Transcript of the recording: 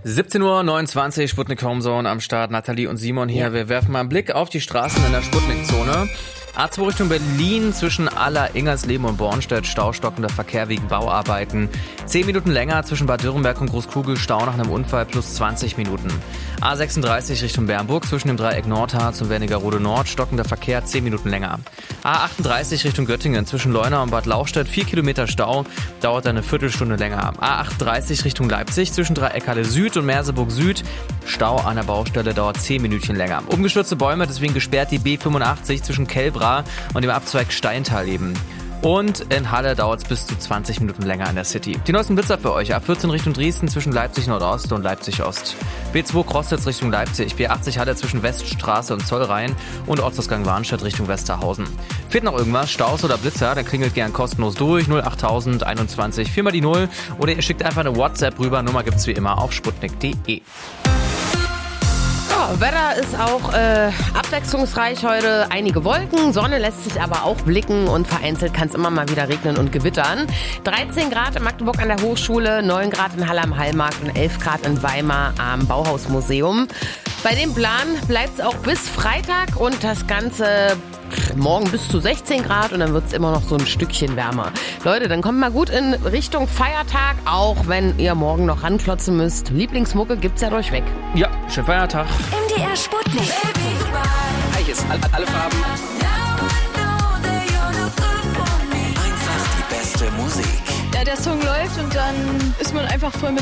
17:29 Uhr, Sputnik Homezone am Start. Nathalie und Simon hier. Wir werfen mal einen Blick auf die Straßen in der Sputnik-Zone. A2 Richtung Berlin zwischen Aller, Ingersleben und Bornstedt. Staustockender Verkehr wegen Bauarbeiten. 10 Minuten länger zwischen Bad Dürrenberg und Großkugel. Stau nach einem Unfall plus 20 Minuten. A36 Richtung Bernburg zwischen dem Dreieck Nordharz und Wernigerode Nord. Stockender Verkehr 10 Minuten länger. A38 Richtung Göttingen zwischen Leuna und Bad Lauchstädt. 4 Kilometer Stau. Dauert eine Viertelstunde länger. A38 Richtung Leipzig zwischen Dreieck Halle Süd und Merseburg Süd. Stau an der Baustelle dauert 10 Minütchen länger. Umgestürzte Bäume, deswegen gesperrt die B85 zwischen Kelbra und dem Abzweig Steintal eben. Und in Halle dauert es bis zu 20 Minuten länger in der City. Die neuesten Blitzer für euch. A14 Richtung Dresden zwischen Leipzig Nordost und Leipzig Ost. B2 Crostitz Richtung Leipzig. B80 Halle zwischen Weststraße und Zollrhein. Und Ortsausgang Warnstedt Richtung Westerhausen. Fehlt noch irgendwas, Staus oder Blitzer, dann klingelt gern kostenlos durch. 08021 4 mal die 0. Oder ihr schickt einfach eine WhatsApp rüber. Nummer gibt's wie immer auf sputnik.de. Wetter ist auch abwechslungsreich heute. Einige Wolken, Sonne lässt sich aber auch blicken und vereinzelt kann es immer mal wieder regnen und gewittern. 13 Grad in Magdeburg an der Hochschule, 9 Grad in Halle am Hallmarkt und 11 Grad in Weimar am Bauhausmuseum. Bei dem Plan bleibt es auch bis Freitag und das Ganze morgen bis zu 16 Grad und dann wird es immer noch so ein Stückchen wärmer. Leute, dann kommt mal gut in Richtung Feiertag, auch wenn ihr morgen noch ranklotzen müsst. Lieblingsmucke gibt's ja durchweg. Ja, schönen Feiertag. MDR Sputnik. Hi, hier ist alle Farben. Einfach die beste Musik. Ja, der Song läuft und dann ist man einfach voll mit